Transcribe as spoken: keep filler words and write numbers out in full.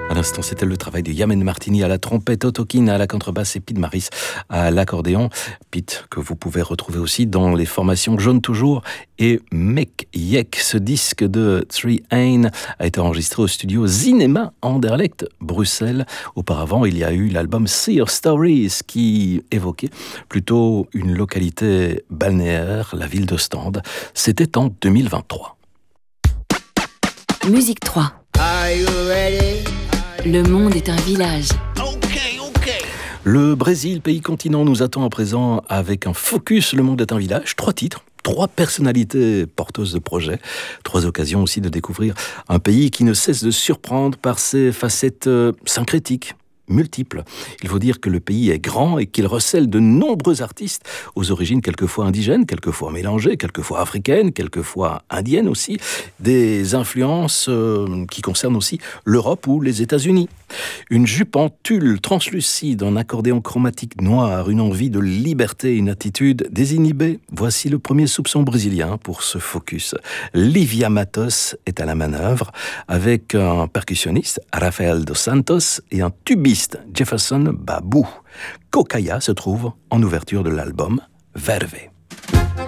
À l'instant, c'était le travail de Yamen Martini à la trompette, Otto Kinn à la contrebasse et Pete Maris à l'accordéon. Pete, que vous pouvez retrouver aussi dans les formations Jaune Toujours et Mek Yek. Ce disque de Three Ein a été enregistré au studio Zinema Anderlecht, Bruxelles. Auparavant, il y a eu l'album Sea of Stories qui évoquait plutôt une localité balnéaire, la ville d'Ostende. C'était en deux mille vingt-trois. Musique trois. Are you ready? Le monde est un village. Okay, okay. Le Brésil, pays continent, nous attend à présent avec un focus Le monde est un village. Trois titres, trois personnalités porteuses de projets, trois occasions aussi de découvrir un pays qui ne cesse de surprendre par ses facettes euh, syncrétiques, multiples. Il faut dire que le pays est grand et qu'il recèle de nombreux artistes aux origines quelquefois indigènes, quelquefois mélangées, quelquefois africaines, quelquefois indiennes aussi, des influences euh, qui concernent aussi l'Europe ou les États-Unis. Une jupe en tulle translucide, un accordéon chromatique noir, une envie de liberté, une attitude désinhibée. Voici le premier soupçon brésilien pour ce focus. Livia Matos est à la manœuvre avec un percussionniste, Rafael dos Santos, et un tubiste, Jefferson Babu. Kokaya se trouve en ouverture de l'album Verve.